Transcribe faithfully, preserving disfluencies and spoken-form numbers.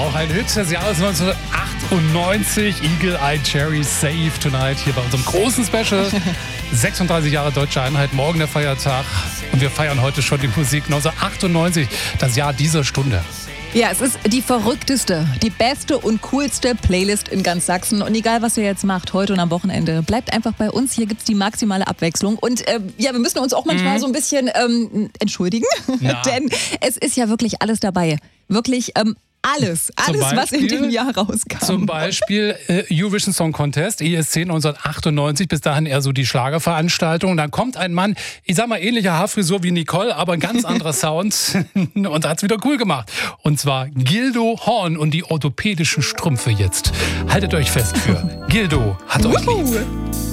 Auch ein Hit des Jahres neunzehnhundertachtundneunzig. Eagle Eye Cherry Save Tonight hier bei unserem großen Special. sechsunddreißig Jahre Deutsche Einheit, morgen der Feiertag. Und wir feiern heute schon die Musik neunzehnhundertachtundneunzig, das Jahr dieser Stunde. Ja, es ist die verrückteste, die beste und coolste Playlist in ganz Sachsen. Und egal, was ihr jetzt macht, heute und am Wochenende, bleibt einfach bei uns. Hier gibt's die maximale Abwechslung. Und äh, ja, wir müssen uns auch manchmal mhm. so ein bisschen ähm, entschuldigen. Denn es ist ja wirklich alles dabei. Wirklich ähm, alles. Alles, Beispiel, was in dem Jahr rauskam. Zum Beispiel äh, Eurovision Song Contest, E S C neunzehnhundertachtundneunzig. Bis dahin eher so die Schlagerveranstaltung. Und dann kommt ein Mann, ich sag mal ähnliche Haarfrisur wie Nicole, aber ein ganz anderer Sound. Und hat's wieder cool gemacht. Und zwar Gildo Horn und die orthopädischen Strümpfe jetzt. Haltet euch fest für Gildo hat euch lieb.